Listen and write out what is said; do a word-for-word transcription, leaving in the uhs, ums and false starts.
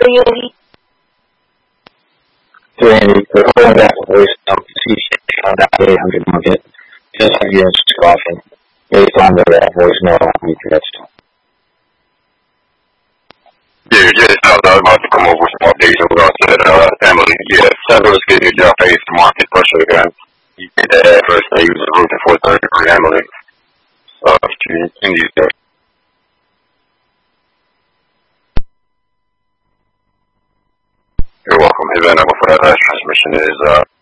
Andy? To Andy, for calling back a voicemail, C on that eight hundred market. Just like you scoffing. Based on the uh, voicemail we pitched. Yeah, just I was about to come over with some updates and what I said, uh, Emily, yeah, Severus getting your job face to market pressure again. You get that address that he was looking for third degree Emily. Uh, she continues to. You're welcome. His number for that last transmission is, uh,